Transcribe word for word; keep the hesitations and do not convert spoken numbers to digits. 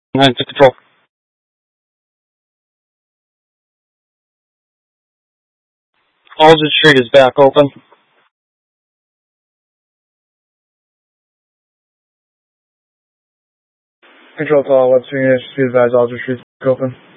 nine to control. Aldridge Street is back open. Control call, Webster Unit, be advised, Aldridge Street is open.